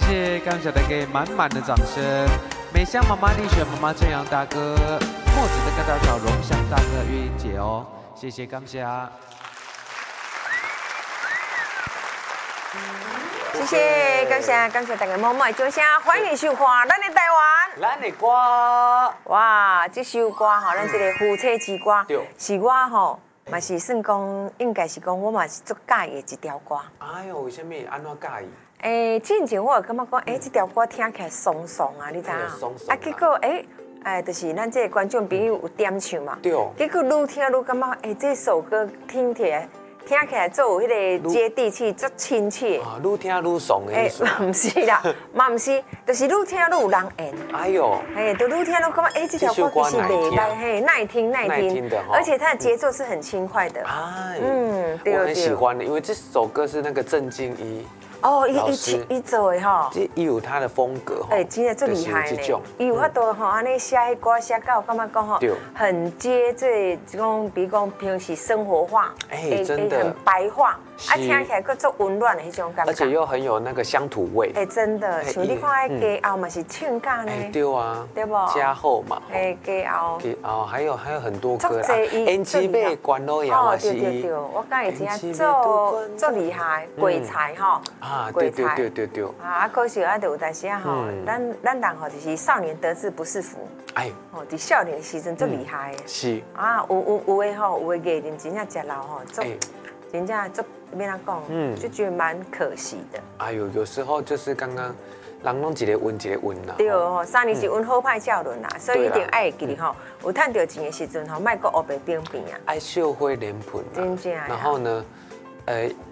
谢，感谢大家满满的掌声。美香妈妈、丽璇妈妈、正阳大哥、墨子的大嫂、荣祥大哥、月英姐哦，谢谢感谢。 谢谢，感谢大家默默的掌声，欢迎收看咱的台湾， 咱的歌。 哇，这首歌吼，咱这个夫妻之歌，是我吼，嘛是算讲，应该是讲我嘛是足介意的一条歌。 哎呦，为什么安怎介意？ 之前我有感觉讲，这条歌听起来爽爽啊，你知影？结果就是咱这个观众朋友有点唱嘛， 对。 结果愈听愈感觉，这首歌听起来做有迄个接地气，足亲切。 啊，愈听愈爽的意思。 唔是啦，嘛唔是，就是愈听愈有人缘。 哎呦， 就愈听愈感觉，这条歌其实袂歹，耐听，而且它的节奏是很轻快的。 哎， 对， 我很喜欢的，因为这首歌是那个郑敬一。 伊做的吼， 这伊有他的风格吼， 真的最厉害呢。伊有法度吼，安尼写迄歌写到，感觉讲吼，很接这种，比如讲平时生活化， 真的很白话，听起来佫足温暖的迄种感觉， 而且又很有那个乡土味。 真的，像你看迄家后嘛是唱歌呢， 对啊， 对不？ 家后嘛， 家后， 还有很多歌啦 ，NGB 关洛阳嘛是。 对，我讲伊真正做厉害，鬼才吼。 对。 可惜有但是吼，咱人吼就是少年得志不是福。伫少年的时阵足厉害的。 是。 有的吼，有的艺人真正食老吼，真正足免怎讲，就觉得蛮可惜的。 哎呦，有时候就是刚刚人拢一个运一个运啦。 对吼，3年是运好歹教轮啦，所以一定爱记吼，有赚到钱的时阵吼，莫搁黑白冰冰啊。 爱笑花脸盆。 真正。 然后呢，